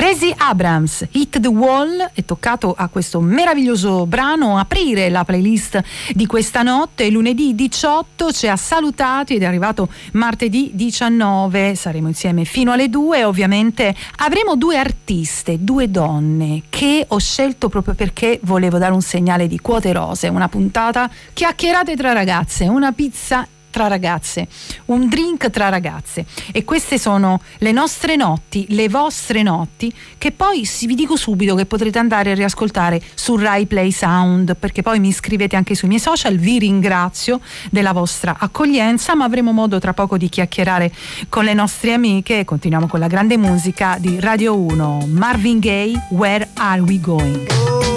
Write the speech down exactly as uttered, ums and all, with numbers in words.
Gracie Abrams, Hit the Wall, è toccato a questo meraviglioso brano aprire la playlist di questa notte. Lunedì diciotto ci ha salutati ed è arrivato martedì diciannove, saremo insieme fino alle due. Ovviamente avremo due artiste, due donne che ho scelto proprio perché volevo dare un segnale di quote rose, una puntata chiacchierate tra ragazze, una pizza tra ragazze, un drink tra ragazze, e queste sono le nostre notti, le vostre notti, che poi vi dico subito che potrete andare a riascoltare su Rai Play Sound, perché poi mi scrivete anche sui miei social. Vi ringrazio della vostra accoglienza, ma avremo modo tra poco di chiacchierare con le nostre amiche. Continuiamo con la grande musica di Radio uno, Marvin Gaye, Where Are We Going?